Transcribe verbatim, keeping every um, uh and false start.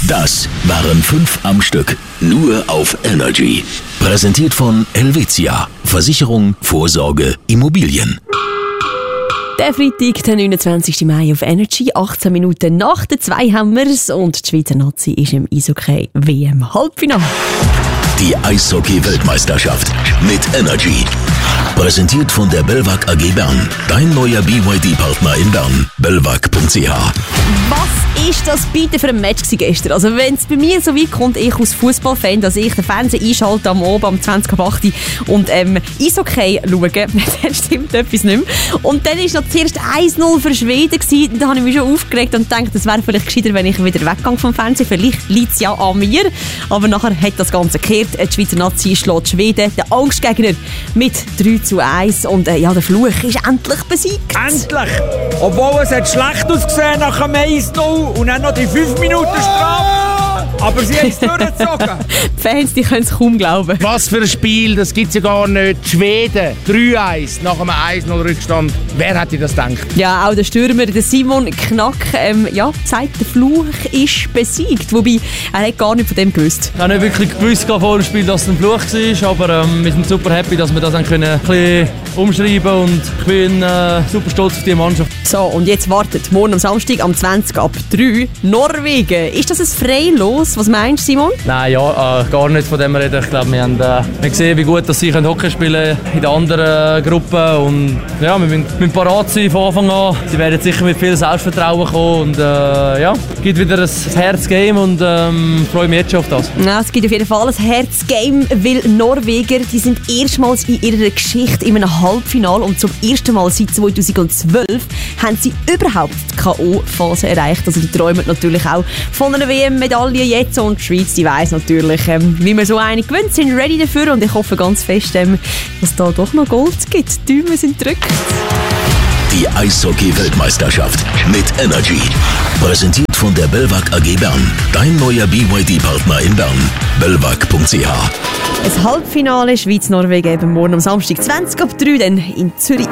Das waren fünf am Stück, nur auf Energy. Präsentiert von Helvetia. Versicherung, Vorsorge, Immobilien. Der Freitag, der neunundzwanzigsten Mai auf Energy. achtzehn Minuten nach der zwei haben wir's und die Schweizer Nazi ist im Eishockey-W M-Halbfinale. Die Eishockey-Weltmeisterschaft mit Energy. Präsentiert von der Belvac A G Bern. Dein neuer B Y D-Partner in Bern. belvac punkt c h. Was ist das bitte für ein Match gestern? Also wenn es bei mir so weit kommt, ich als Fußballfan, dass ich den Fernseher einschalte am Abend um zwanzig ab acht und ähm, Eishockey schaue, dann stimmt etwas nicht mehr. Und dann war noch zuerst eins null für Schweden gewesen. Da habe ich mich schon aufgeregt und gedacht, es wäre vielleicht gescheiter, wenn ich wieder weggehe vom Fernseher. Vielleicht liegt es ja an mir. Aber nachher hat das Ganze gekehrt. Die Schweizer Nazi schlägt Schweden, der Angstgegner, mit drei zu eins. Und äh, ja, der Fluch ist endlich besiegt. Endlich! Obwohl es hat schlecht ausgesehen nach dem eins null und dann noch die fünf Minuten Strafe. Aber sie haben es durchgezogen. Die Fans, die können es kaum glauben. Was für ein Spiel, das gibt es ja gar nicht. Schweden, drei eins nach einem eins null Rückstand. Wer hätte das gedacht? Ja, auch der Stürmer, der Simon Knack, ähm, ja, sagt, der Fluch ist besiegt. Wobei, er hat gar nicht von dem gewusst. Ich habe nicht wirklich gewusst vor dem Spiel, dass es ein Fluch war, aber ähm, wir sind super happy, dass wir das dann können ein bisschen umschreiben und ich bin äh, super stolz auf die Mannschaft. So, und jetzt wartet morgen am Samstag am zwanzig ab drei Norwegen. Ist das ein Freilos? Was meinst du, Simon? Nein, ja, äh, gar nicht von dem reden. Ich glaube, wir haben äh, gesehen, wie gut dass sie Hockey spielen in den anderen äh, Gruppen. Und ja, wir müssen, müssen parat sein von Anfang an. Sie werden sicher mit viel Selbstvertrauen kommen. Und äh, ja, es gibt wieder ein Herzgame und ähm, freue mich jetzt schon auf das. Ja, es gibt auf jeden Fall ein Herzgame, weil Norweger, die sind erstmals in ihrer Geschichte in einem Halbfinale und zum ersten Mal seit zweitausendzwölf haben sie überhaupt die K O-Phase erreicht. Also die träumen natürlich auch von einer W M-Medaille jetzt und die Schweiz, die weiss natürlich, ähm, wie man so eine gewinnt, sind ready dafür und ich hoffe ganz fest, ähm, dass da doch noch Gold gibt. Die Däume sind gedrückt. Die Eishockey-Weltmeisterschaft mit Energy. Präsentiert von der Belvac A G Bern. Dein neuer B Y D-Partner in Bern. belvac punkt c h. Ein Halbfinale Schweiz-Norwegen eben morgen am Samstag zwanzig ab drei dann in Zürich.